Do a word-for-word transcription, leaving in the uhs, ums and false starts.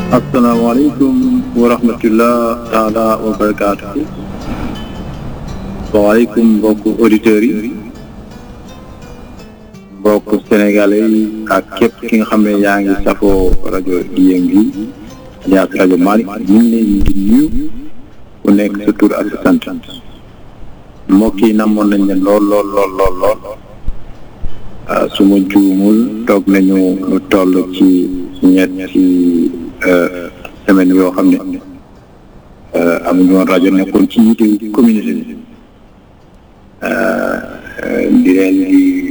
asalaamaaleykum wa rahmatullah taala wa barakaatu. waaleykum mbokk auditeurs yi mbokk sénégalais yi ak képp ki nga xam ne yaa ngi safoo rajo I M V alias rajo Malick ñu ngi leen di nuyu ku nekk sa tur ak sa sant mbokk yi namoon nañ leen lool lool lool lool lool su ma juumul toog nañu lu toll ci ñetti semaine yoo xam ne amuñu woon rajo nekkoon ci yitte communauté bi di leen di